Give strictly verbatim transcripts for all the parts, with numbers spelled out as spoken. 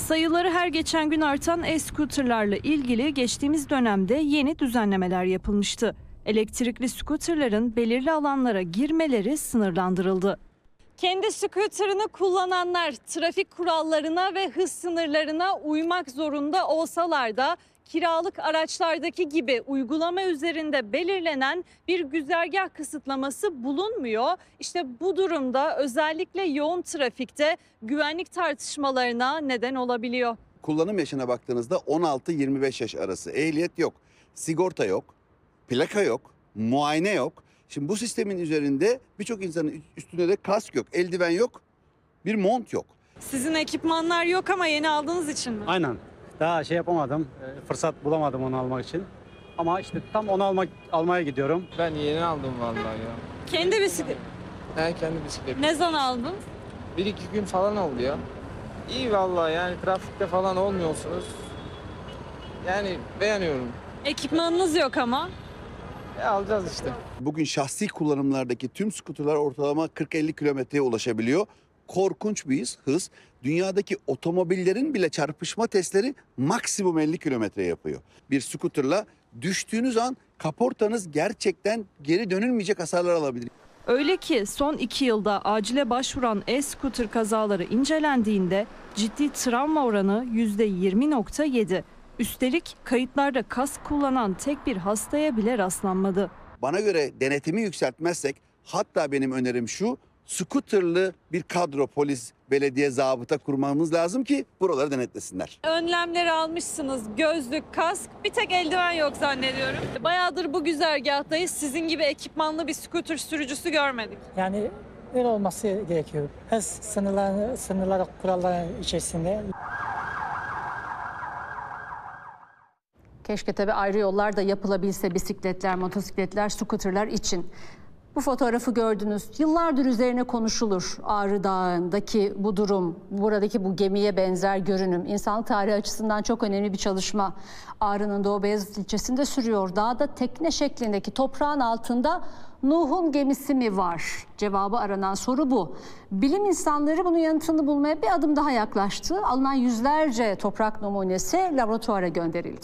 Sayıları her geçen gün artan e-scooterlarla ilgili geçtiğimiz dönemde yeni düzenlemeler yapılmıştı. Elektrikli scooterların belirli alanlara girmeleri sınırlandırıldı. Kendi scooterını kullananlar trafik kurallarına ve hız sınırlarına uymak zorunda olsalar da kiralık araçlardaki gibi uygulama üzerinde belirlenen bir güzergah kısıtlaması bulunmuyor. İşte bu durumda özellikle yoğun trafikte güvenlik tartışmalarına neden olabiliyor. Kullanım yaşına baktığınızda on altı yirmi beş yaş arası, ehliyet yok, sigorta yok, plaka yok, muayene yok. Şimdi bu sistemin üzerinde birçok insanın üstünde de kask yok, eldiven yok, bir mont yok. Sizin ekipmanlar yok ama yeni aldığınız için mi? Aynen. Daha şey yapamadım, fırsat bulamadım onu almak için. Ama işte tam onu almak almaya gidiyorum. Ben yeni aldım vallahi ya. Kendi bisiklet. Ben kendi bisikletim. Ne zaman aldın? Bir iki gün falan oldu ya. İyi vallahi, yani trafikte falan olmuyorsunuz. Yani beğeniyorum. Ekipmanınız yok ama. E, alacağız işte. Bugün şahsi kullanımlardaki tüm skuterler ortalama kırk elli kilometreye ulaşabiliyor. Korkunç bir hız. Dünyadaki otomobillerin bile çarpışma testleri maksimum elli kilometre yapıyor. Bir skuterla düştüğünüz an kaportanız gerçekten geri dönülmeyecek hasarlar alabilir. Öyle ki son iki yılda acile başvuran e-scooter kazaları incelendiğinde ciddi travma oranı yüzde yirmi nokta yedi. Üstelik kayıtlarda kask kullanan tek bir hastaya bile rastlanmadı. Bana göre denetimi yükseltmezsek, hatta benim önerim şu, skuterlı bir kadro, polis, belediye, zabıta kurmamız lazım ki buraları denetlesinler. Önlemleri almışsınız, gözlük, kask, bir tek eldiven yok zannediyorum. Bayağıdır bu güzergahtayız, sizin gibi ekipmanlı bir scooter sürücüsü görmedik. Yani öyle olması gerekiyor. Hız sınırları, sınırları kuralları içerisinde. Keşke tabii ayrı yollar da yapılabilse bisikletler, motosikletler, scooterlar için. Bu fotoğrafı gördünüz. Yıllardır üzerine konuşulur. Ağrı Dağı'ndaki bu durum, buradaki bu gemiye benzer görünüm. İnsanlık tarihi açısından çok önemli bir çalışma. Ağrı'nın Doğu Beyazıt ilçesinde sürüyor. Dağda tekne şeklindeki toprağın altında Nuh'un gemisi mi var? Cevabı aranan soru bu. Bilim insanları bunun yanıtını bulmaya bir adım daha yaklaştı. Alınan yüzlerce toprak numunesi laboratuvara gönderildi.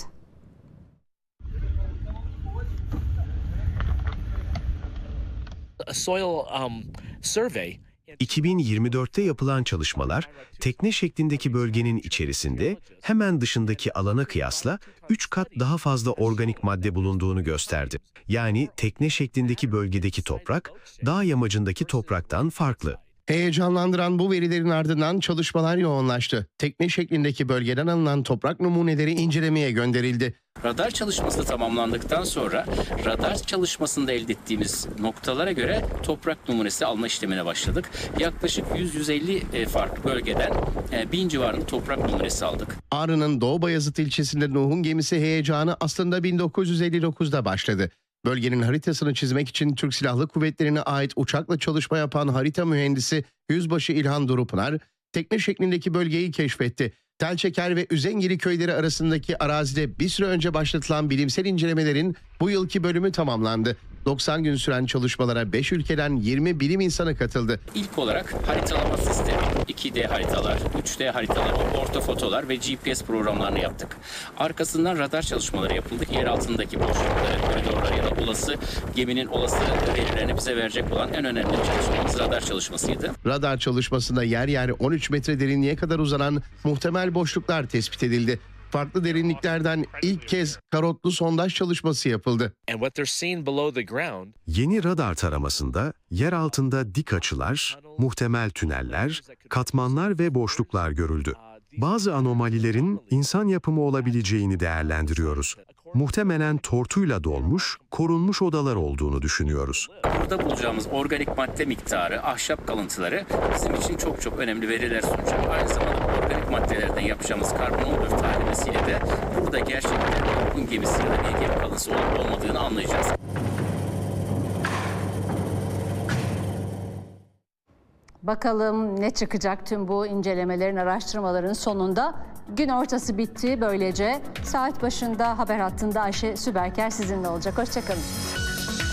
iki bin yirmi dörtte yapılan çalışmalar, tekne şeklindeki bölgenin içerisinde hemen dışındaki alana kıyasla üç kat daha fazla organik madde bulunduğunu gösterdi. Yani tekne şeklindeki bölgedeki toprak, dağ yamacındaki topraktan farklı. Heyecanlandıran bu verilerin ardından çalışmalar yoğunlaştı. Tekne şeklindeki bölgeden alınan toprak numuneleri incelemeye gönderildi. Radar çalışması tamamlandıktan sonra radar çalışmasında elde ettiğimiz noktalara göre toprak numunesi alma işlemine başladık. Yaklaşık yüz yüz elli farklı bölgeden bin civarında toprak numunesi aldık. Ağrı'nın Doğu Beyazıt ilçesinde Nuh'un gemisi heyecanı aslında bin dokuz yüz elli dokuzda başladı. Bölgenin haritasını çizmek için Türk Silahlı Kuvvetleri'ne ait uçakla çalışma yapan harita mühendisi Yüzbaşı İlhan Durupınar, tekne şeklindeki bölgeyi keşfetti. Telçeker ve Üzengili köyleri arasındaki arazide bir süre önce başlatılan bilimsel incelemelerin bu yılki bölümü tamamlandı. doksan gün süren çalışmalara beş ülkeden yirmi bilim insanı katıldı. İlk olarak haritalama sistemi, iki D haritalar, üç D haritalar, ortofotolar ve G P S programlarını yaptık. Arkasından radar çalışmaları yapıldı. Yer altındaki boşlukları, koridorları ya da olası geminin olası verilerini bize verecek olan en önemli çalışmamız radar çalışmasıydı. Radar çalışmasında yer yer on üç metre derinliğe kadar uzanan muhtemel boşluklar tespit edildi. Farklı derinliklerden ilk kez karotlu sondaj çalışması yapıldı. Yeni radar taramasında yer altında dik açılar, muhtemel tüneller, katmanlar ve boşluklar görüldü. Bazı anomalilerin insan yapımı olabileceğini değerlendiriyoruz. Muhtemelen tortuyla dolmuş, korunmuş odalar olduğunu düşünüyoruz. Burada bulacağımız organik madde miktarı, ahşap kalıntıları bizim için çok çok önemli veriler sunacak. Aynı zamanda organik maddelerden yapacağımız karbon on dört tanemesiyle de burada gerçekten Nuh'un gemisinin bir gemi kalıntısı olup olmadığını anlayacağız. Bakalım ne çıkacak tüm bu incelemelerin, araştırmaların sonunda. Gün ortası bitti böylece. Saat başında haber hattında Ayşe Süberker sizinle olacak. Hoşçakalın.